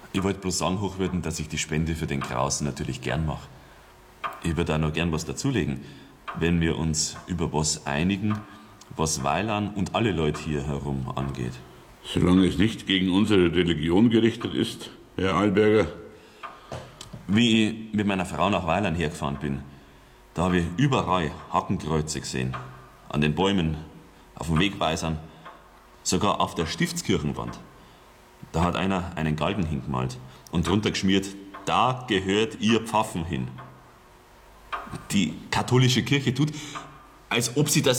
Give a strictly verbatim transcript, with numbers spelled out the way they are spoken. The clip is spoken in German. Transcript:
Ich wollte bloß sagen, Hochwürden, dass ich die Spende für den Kraus natürlich gern mache. Ich würde auch noch gern was dazulegen, wenn wir uns über was einigen, was Weilan und alle Leute hier herum angeht. Solange es nicht gegen unsere Religion gerichtet ist, Herr Alberger. Wie ich mit meiner Frau nach Weilan hergefahren bin, da habe ich überall Hakenkreuze gesehen. An den Bäumen, auf den Wegweisern, sogar auf der Stiftskirchenwand. Da hat einer einen Galgen hingemalt und drunter geschmiert, da gehört ihr Pfaffen hin. Die katholische Kirche tut, als ob sie das